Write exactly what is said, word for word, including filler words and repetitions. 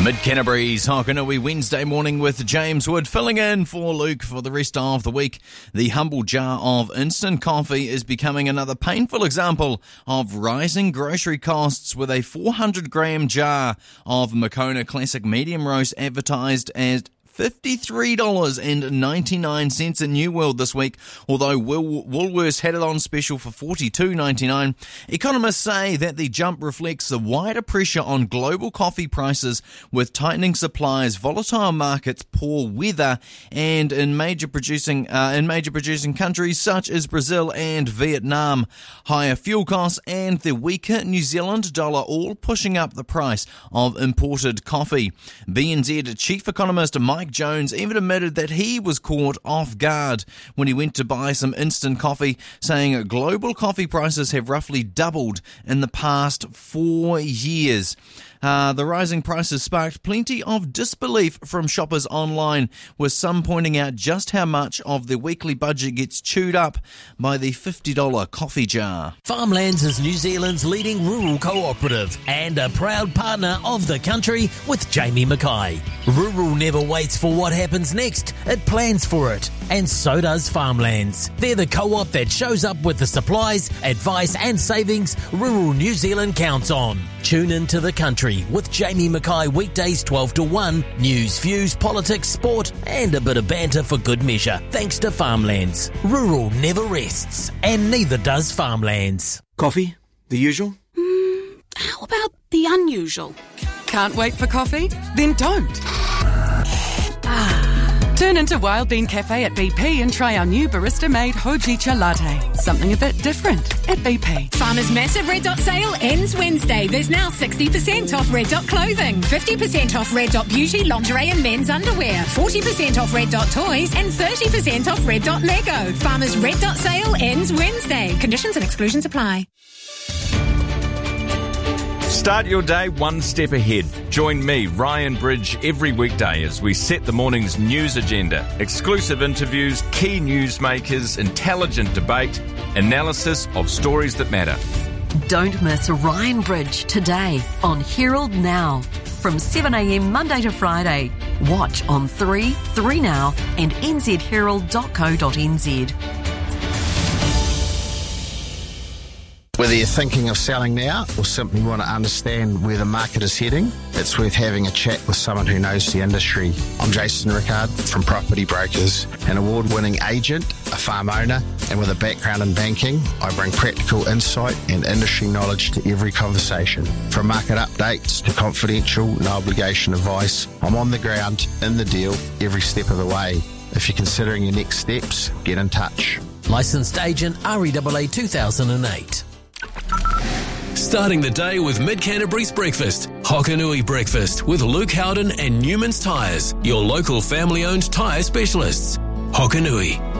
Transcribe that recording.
Mid-Canterbury's Hokanui Wednesday morning with James Wood filling in for Luke for the rest of the week. The humble jar of instant coffee is becoming another painful example of rising grocery costs, with a four hundred gram jar of Moccona Classic Medium Roast advertised as fifty-three dollars and ninety-nine cents in New World this week, although Wool- Woolworths had it on special for forty-two dollars and ninety-nine cents. Economists say that the jump reflects the wider pressure on global coffee prices, with tightening supplies, volatile markets, poor weather, and in major producing uh, in major producing countries such as Brazil and Vietnam. Higher fuel costs and the weaker New Zealand dollar all pushing up the price of imported coffee. B N Z Chief Economist Mike Jones even admitted that he was caught off guard when he went to buy some instant coffee, saying global coffee prices have roughly doubled in the past four years. Uh, the rising prices sparked plenty of disbelief from shoppers online, with some pointing out just how much of their weekly budget gets chewed up by the fifty dollars coffee jar. Farmlands is New Zealand's leading rural cooperative and a proud partner of the country with Jamie Mackay. Rural never waits for what happens next, it plans for it. And so does Farmlands. They're the co-op that shows up with the supplies, advice and savings rural New Zealand counts on. Tune into the country with Jamie Mackay weekdays twelve to one. News, views, politics, sport and a bit of banter for good measure. Thanks to Farmlands. Rural never rests, and neither does Farmlands. Coffee? The usual? Mm, how about the unusual? Can't wait for coffee? Then don't. Ah. Turn into Wild Bean Cafe at B P and try our new barista-made Hojicha latte. Something a bit different at B P. Farmer's massive Red Dot sale ends Wednesday. There's now sixty percent off Red Dot clothing, fifty percent off Red Dot beauty, lingerie and men's underwear, forty percent off Red Dot toys and thirty percent off Red Dot Lego. Farmer's Red Dot sale ends Wednesday. Conditions and exclusions apply. Start your day one step ahead. Join me, Ryan Bridge, every weekday as we set the morning's news agenda. Exclusive interviews, key newsmakers, intelligent debate, analysis of stories that matter. Don't miss Ryan Bridge today on Herald Now from seven a m Monday to Friday. Watch on three, three Now and n z herald dot co dot n z. Whether you're thinking of selling now or simply want to understand where the market is heading, it's worth having a chat with someone who knows the industry. I'm Jason Rickard from Property Brokers, an award-winning agent, a farm owner, and with a background in banking, I bring practical insight and industry knowledge to every conversation. From market updates to confidential, no obligation advice, I'm on the ground, in the deal, every step of the way. If you're considering your next steps, get in touch. Licensed agent R E A A two thousand eight. Starting the day with Mid-Canterbury's breakfast. Hokanui Breakfast with Luke Howden and Newman's Tyres, your local family-owned tyre specialists. Hokanui.